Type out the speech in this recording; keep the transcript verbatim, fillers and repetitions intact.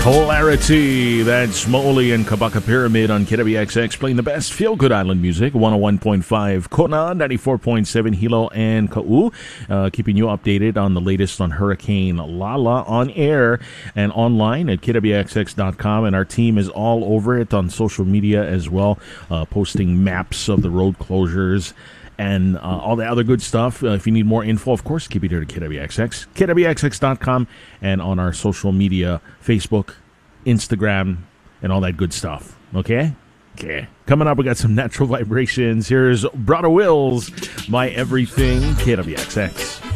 Clarity. That's Mo'oli and Kabaka Pyramid on K W X X playing the best feel-good island music. one oh one point five Kona, ninety-four point seven Hilo and Ka'u. Uh, keeping you updated on the latest on Hurricane Lala on air and online at K W X X dot com. And our team is all over it on social media as well, uh, posting maps of the road closures and uh, all the other good stuff. Uh, if you need more info, of course, keep it here to K W X X, K W X X dot com, and on our social media, Facebook, Instagram, and all that good stuff. Okay? Okay. Coming up, we got some Natural Vibrations. Here's Brother Will's My Everything, K W X X.